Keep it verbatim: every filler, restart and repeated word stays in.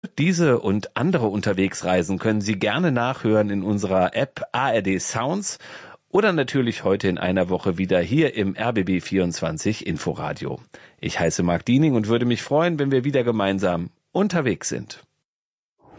Diese und andere Unterwegsreisen können Sie gerne nachhören in unserer App A R D Sounds oder natürlich heute in einer Woche wieder hier im R B B vierundzwanzig Inforadio. Ich heiße Marc Diening und würde mich freuen, wenn wir wieder gemeinsam unterwegs sind.